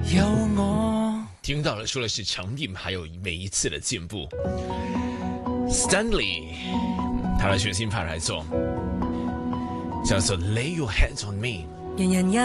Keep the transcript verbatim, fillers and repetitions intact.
有我。 听到的除了是场地，还有每一次的进步。Stanley 他的全新派来做，叫做 Lay Your Hands on Me。 人人有